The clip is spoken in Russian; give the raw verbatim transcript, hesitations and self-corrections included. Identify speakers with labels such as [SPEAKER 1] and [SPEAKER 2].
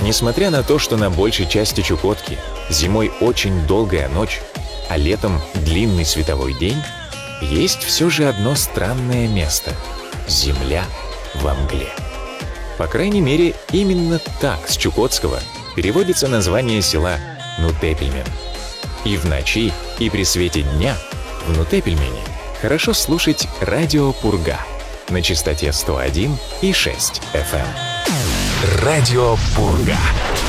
[SPEAKER 1] Несмотря на то, что на большей части Чукотки зимой очень долгая ночь, а летом длинный световой день, есть все же одно странное место — земля во мгле. По крайней мере, именно так с чукотского переводится название села Нутепельмен. И в ночи, и при свете дня в Нутепельмене хорошо слушать радио Пурга на частоте сто один и шесть эф эм.
[SPEAKER 2] Радио Пурга.